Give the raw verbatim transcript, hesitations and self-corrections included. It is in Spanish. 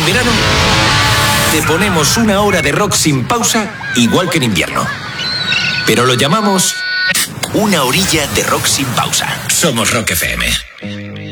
verano te ponemos una hora de rock sin pausa, igual que en invierno. Pero lo llamamos una horilla de rock sin pausa. Somos Rock F M.